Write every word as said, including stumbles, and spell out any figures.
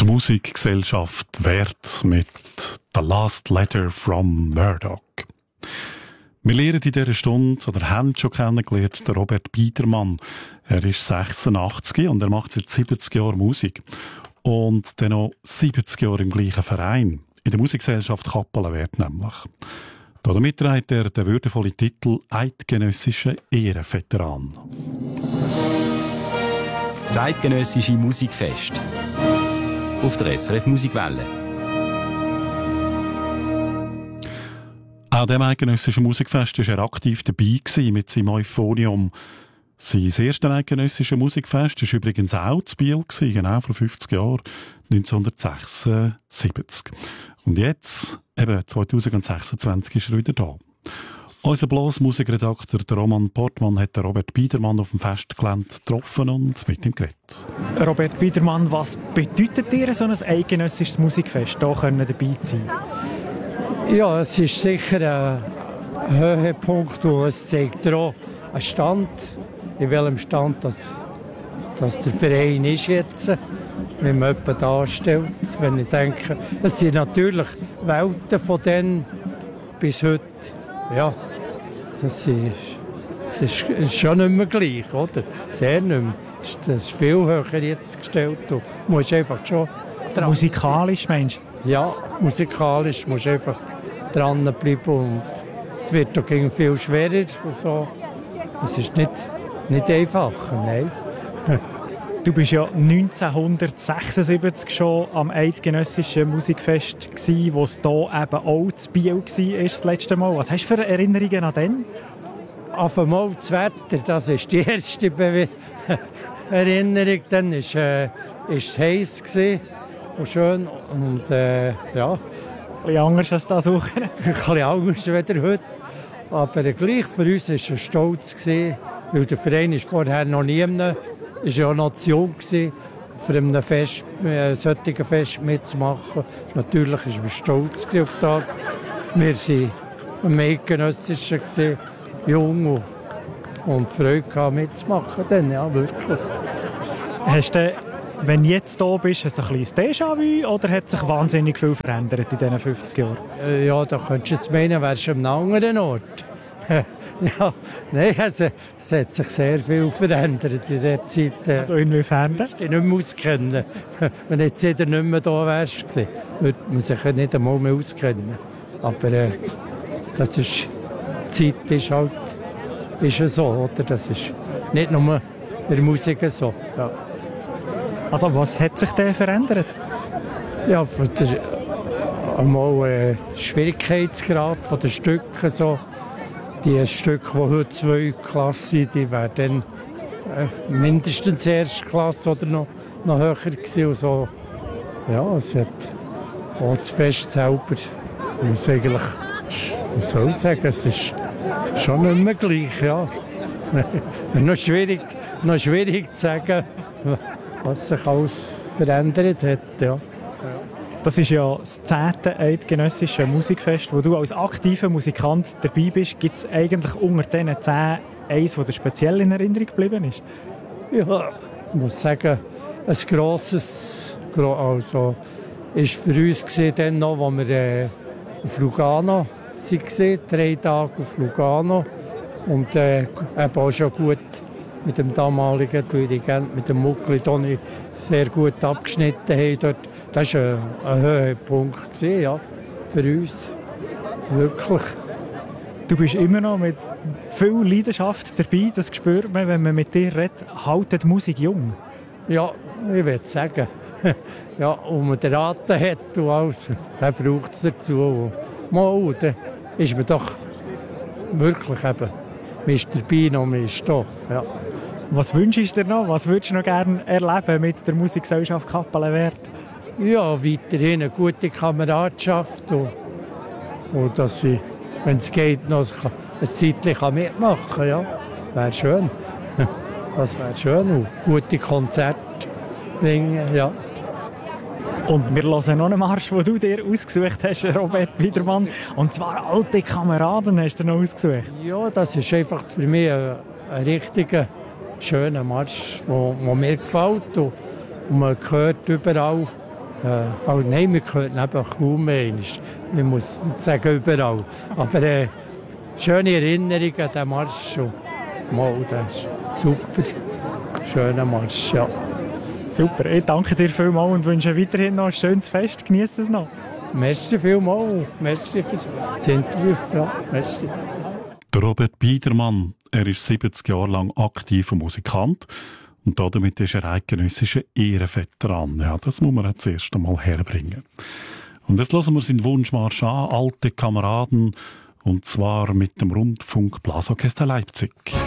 Die Musikgesellschaft Wert mit «The Last Letter from Murdoch». Wir lernen in dieser Stunde, oder haben schon kennengelernt, den Robert Biedermann. Er ist sechsundachtzig und er macht seit siebzig Jahren Musik. Und dann noch siebzig Jahre im gleichen Verein. In der Musikgesellschaft Kappelenwert nämlich. Damit trägt er den würdevollen Titel «Eidgenössischer Ehrenveteran». Das Eidgenössische Musikfest auf der S R F Musikwelle. Auch dem Eidgenössischen Musikfest war er aktiv dabei gewesen mit seinem Euphonium. Sein erstes Eidgenössische Musikfest war übrigens auch in Biel, gewesen, genau vor fünfzig Jahren, neunzehnhundertsechsundsiebzig. Und jetzt, eben zweitausendsechsundzwanzig, ist er wieder da. Unser Blasmusikredakteur Roman Portmann hat Robert Biedermann auf dem Festgelände getroffen und mit ihm geredet. Robert Biedermann, was bedeutet dir so ein eidgenössisches Musikfest, hier dabei zu sein? Ja, es ist sicher ein Höhepunkt und es zeigt auch einen Stand, in welchem Stand das, das der Verein ist jetzt, wie man jemanden darstellt. Wenn ich denke, es sind natürlich Welten von dann bis heute. Ja, das ist, das ist, ist schon nicht mehr gleich, oder? Sehr nicht mehr. Das ist, das ist viel höher jetzt gestellt. Du musst einfach schon... Dran. Musikalisch, meinst du? Ja, musikalisch musst du einfach dranbleiben und es wird doch viel schwerer und so. Das ist nicht, nicht einfacher, nein. Du bist ja neunzehnhundertsechsundsiebzig schon am Eidgenössischen Musikfest gsi, wo es hier eben auch zu Biel war, das letzte Mal. Was hast du für Erinnerungen an den? Auf einmal das Wetter, das ist die erste Be- Erinnerung. Dann war es äh, heiß und schön und äh, ja. Ein bisschen anders als das auch. Ein bisschen anders als heute. Aber äh, gleich für uns war es ein Stolz, gewesen, weil der Verein ist vorher noch nie mehr. Es war ja eine Nation, für ein Fest, äh, solches Fest mitzumachen. Natürlich war man stolz auf das. Wir waren im Eidgenössischen, jung und, und Freude mitzumachen. Dann, ja, wirklich. Hast du, wenn du jetzt hier bist, ein kleines Déjà-vu oder hat sich wahnsinnig viel verändert in diesen fünfzig Jahren? Äh, ja, da könntest du jetzt meinen, wärst du an einem anderen Ort. Ja, nein, also, es hat sich sehr viel verändert in der Zeit. Also inwiefern? Ich dich nicht mehr auskennen. Wenn jetzt jeder nicht mehr da wärst, würde man sich nicht einmal mehr auskennen. Aber äh, das ist, die Zeit ist halt ist ja so, oder? Das ist nicht nur der Musik so. Ja. Also was hat sich denn verändert? Ja, von der, einmal äh, Schwierigkeitsgrad von den Stücken so. Die Stücke, die heute zwei Klassen sind, die wären dann äh, mindestens erste Klasse oder noch, noch höher gewesen. Und so. Ja, es hat auch das Fest selber, muss eigentlich, was soll ich sagen, es ist schon nicht mehr gleich, ja. noch, schwierig, noch schwierig zu sagen, was sich alles verändert hat, ja. Das ist ja das zehnte Eidgenössische Musikfest, wo du als aktiver Musikant dabei bist. Gibt es eigentlich unter diesen zehn eins, das dir speziell in Erinnerung geblieben ist? Ja, ich muss sagen, ein grosses, also ist für uns gesehen, dann noch, als wir äh, auf Lugano waren, drei Tage auf Lugano und äh, eben auch schon gut mit dem damaligen Dirigenten, mit dem Muckli Toni, sehr gut abgeschnitten haben dort. Das war ein, ein Höhepunkt ja, für uns. Wirklich. Du bist immer noch mit viel Leidenschaft dabei. Das spürt man, wenn man mit dir redet. Haltet die Musik jung? Ja, ich würde sagen. Ja, und man den Raten hat und alles, dann braucht es dazu. Mal, dann ist man doch wirklich eben, man ist dabei noch, man ist da. Ja. Was wünschst du dir noch? Was würdest du noch gerne erleben mit der Musikgesellschaft Kappelenwert? Ja, weiterhin eine gute Kameradschaft und, und dass ich, wenn es geht, noch ein Zeitchen mitmachen kann. Ja. Wäre schön. Das wäre schön. Und gute Konzerte bringen, ja. Und wir hören noch einen Marsch, den du dir ausgesucht hast, Robert Biedermann. Und zwar «Alte Kameraden» hast du noch ausgesucht. Ja, das ist einfach für mich ein, ein richtiger, schöner Marsch, der mir gefällt. Und man hört überall Äh, also nein, wir hören eben kaum mehr. Ich muss nicht sagen, überall. Aber äh, schöne Erinnerungen an den Marsch. Mal, das ist super. Schöner Marsch, ja. Super, ich danke dir vielmals und wünsche weiterhin noch ein schönes Fest. Genieß es noch. Merci vielmals. Merci für das Interview. Ja, merci. Der Robert Biedermann, er ist siebzig Jahre lang aktiver Musikant und damit ist er eidgenössischer Ehrenveteran. Ja, das muss man jetzt erst einmal herbringen. Und jetzt hören wir seinen Wunschmarsch an, alte Kameraden, und zwar mit dem Rundfunk Blasorchester Leipzig.